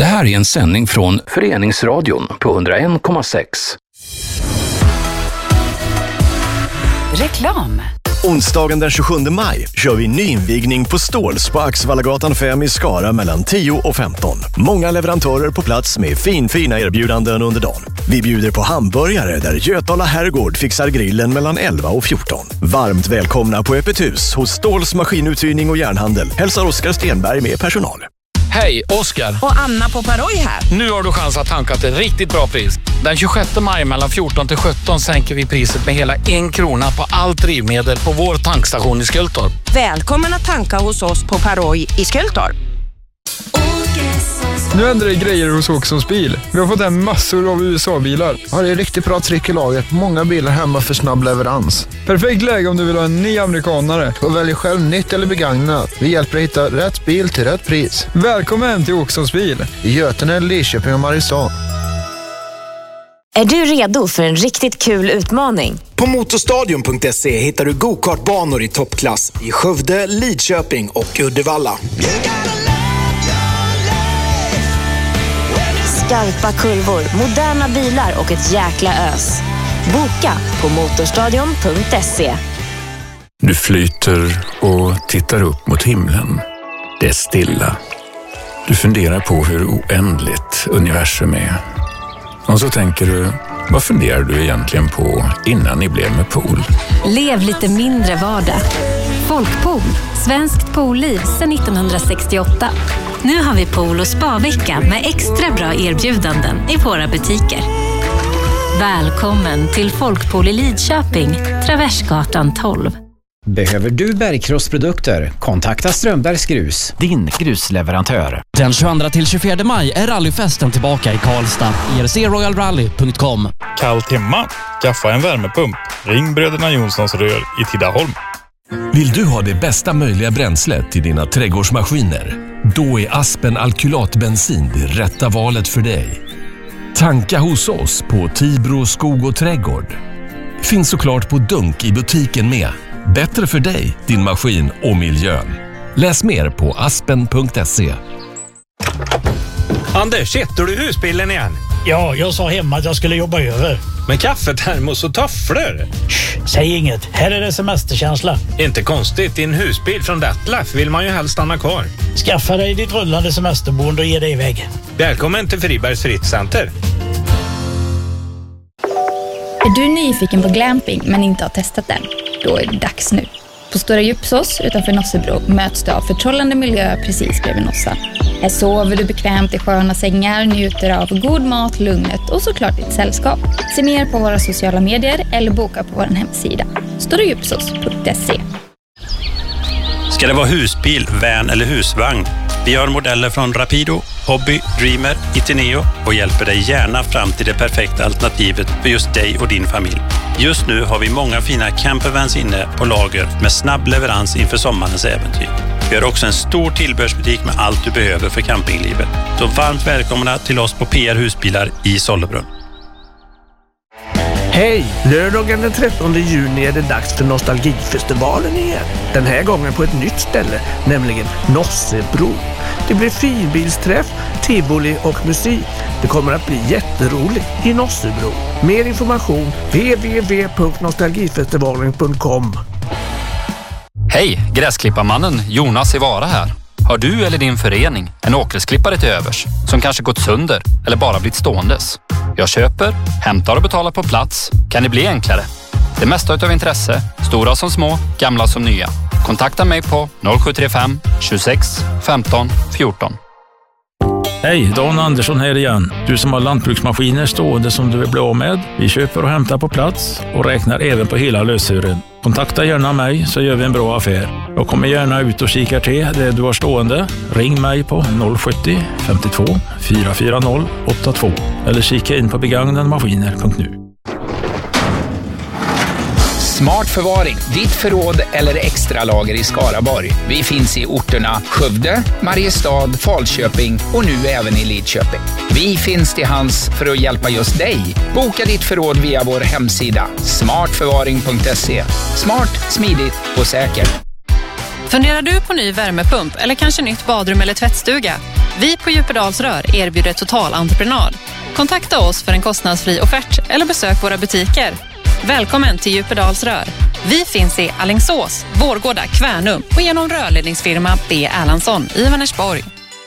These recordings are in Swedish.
Det här är en sändning från Föreningsradion på 101,6. Reklam. Onsdagen den 27 maj kör vi nyinvigning på Ståls på Axvallagatan 5 i Skara mellan 10 och 15. Många leverantörer på plats med fina erbjudanden under dagen. Vi bjuder på hamburgare där Götala Herrgård fixar grillen mellan 11 och 14. Varmt välkomna på öppet hus hos Ståls maskinuthyrning och järnhandel. Hälsar Oskar Stenberg med personal. Hej, Oskar. Och Anna på Paroj här. Nu har du chans att tanka till ett riktigt bra pris. Den 26 maj mellan 14 till 17 sänker vi priset med hela 1 krona på allt drivmedel på vår tankstation i Skultorp. Välkommen att tanka hos oss på Paroj i Skultorp. Nu ändrar det grejer hos Åkessons bil. Vi har fått hem massor av USA-bilar. Ja, det är riktigt bra tryck i laget. Många bilar hemma för snabb leverans. Perfekt läge om du vill ha en ny amerikanare. Och välj själv nytt eller begagnat. Vi hjälper dig hitta rätt bil till rätt pris. Välkommen till Åkessons bil. I Götene, Lidköping och Mariestad. Är du redo för en riktigt kul utmaning? På motorstadion.se hittar du go-kartbanor i toppklass i Skövde, Lidköping och Uddevalla. Skarpa kurvor, moderna bilar och ett jäkla ös. Boka på motorstadion.se. Du flyter och tittar upp mot himlen. Det är stilla. Du funderar på hur oändligt universum är. Och så tänker du, vad funderar du egentligen på innan ni blev med pool? Lev lite mindre vardag. Folkpool, svenskt poolliv sedan 1968. Nu har vi pool- och spa-vecka med extra bra erbjudanden i våra butiker. Välkommen till Folkpool i Lidköping, Traversgatan 12. Behöver du bergkrossprodukter? Kontakta Strömbergs Grus, din grusleverantör. Den 22-24 maj är rallyfesten tillbaka i Karlstad. ERCroyalrally.com. Kallt hemma? Skaffa en värmepump. Ring Bröderna Jonssons rör i Tidaholm. Vill du ha det bästa möjliga bränslet till dina trädgårdsmaskiner? Då är Aspen alkylatbensin det rätta valet för dig. Tanka hos oss på Tibro skog och trädgård. Finns såklart på dunk i butiken med. Bättre för dig, din maskin och miljön. Läs mer på aspen.se. Anders, sitter du husbilen igen? Ja, jag sa hemma att jag skulle jobba över. Men kaffetermos och tofflor? Säg inget, här är det semesterkänsla. Inte konstigt, i en husbil från Detlef vill man ju helst stanna kvar. Skaffa dig ditt rullande semesterboende och ge dig iväg. Välkommen till Fribergs Fritidscenter. Är du nyfiken på glamping men inte har testat den? Då är det dags nu. På Stora Djupsås utanför Nossebro möts du av förtrollande miljö precis bredvid Nossa. Här sover du bekvämt i sköna sängar, njuter av god mat, lugnet och såklart ditt sällskap. Se mer på våra sociala medier eller boka på vår hemsida. storadjupsås.se. Ska det vara husbil, van eller husvagn? Vi har modeller från Rapido, Hobby, Dreamer, Itineo och hjälper dig gärna fram till det perfekta alternativet för just dig och din familj. Just nu har vi många fina campervans inne på lager med snabb leverans inför sommarens äventyr. Vi har också en stor tillbehörsbutik med allt du behöver för campinglivet. Så varmt välkomna till oss på PR Husbilar i Sollebrunn. Hej! Lördagen den 13 juni är det dags för Nostalgifestivalen igen. Den här gången på ett nytt ställe, nämligen Nossebro. Det blir finbilsträff, tivoli och musik. Det kommer att bli jätteroligt i Nossebro. Mer information www.nostalgifestivalen.com. Hej, gräsklipparmannen Jonas i Vara här. Har du eller din förening en åkersklippare till övers som kanske gått sönder eller bara blivit ståendes? Jag köper, hämtar och betalar på plats. Kan det bli enklare? Det mesta utav intresse, stora som små, gamla som nya. Kontakta mig på 0735 26 15 14. Hej, Dan Andersson här igen. Du som har lantbruksmaskiner stående som du vill bli av med. Vi köper och hämtar på plats och räknar även på hela lösören. Kontakta gärna mig så gör vi en bra affär. Jag kommer gärna ut och kikar till det du har stående. Ring mig på 070 52 440 82 eller kika in på begagnadmaskiner.nu. Smart förvaring, ditt förråd eller extra lager i Skaraborg. Vi finns i orterna Skövde, Mariestad, Falköping och nu även i Lidköping. Vi finns till hands för att hjälpa just dig. Boka ditt förråd via vår hemsida smartförvaring.se. Smart, smidigt och säkert. Funderar du på ny värmepump eller kanske nytt badrum eller tvättstuga? Vi på Djupedalsrör erbjuder totalentreprenad. Kontakta oss för en kostnadsfri offert eller besök våra butiker. Välkommen till Djupedalsrör. Vi finns i Alingsås, Vårgårda, Kvärnum och genom rörledningsfirma B. Erlandsson i Vänersborg.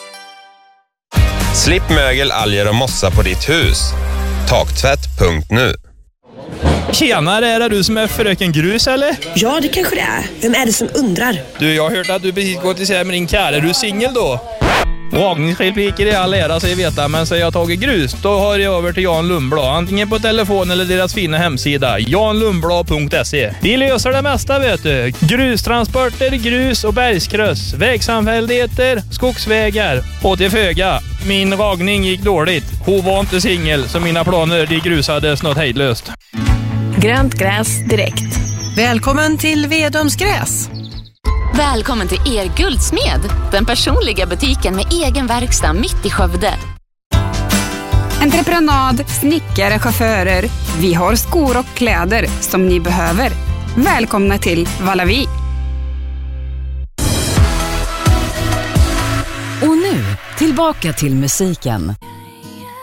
Slipp mögel, alger och mossa på ditt hus. Taktvätt.nu. Tjenare, är det du som är fröken Grus eller? Ja, det kanske det är. Vem är det som undrar? Du, jag har hört att du precis gått isär med din kär. Är du singel då? Ragningsrepliker i all ära sig veta, men så jag tagit grus, då har jag över till Jan Lundblad. Antingen på telefon eller deras fina hemsida, janlundblad.se. De löser det mesta, vet du. Grustransporter, grus och bergskryss, vägsamfälligheter, skogsvägar och till föga. Min ragning gick dåligt. Hon var inte singel, så mina planer de grusades något hejdlöst. Grönt gräs direkt. Välkommen till Vedums gräs. Välkommen till er Guldsmed, den personliga butiken med egen verkstad mitt i Skövde. Entreprenad, snickare, chaufförer. Vi har skor och kläder som ni behöver. Välkomna till Valavi. Och nu, tillbaka till musiken.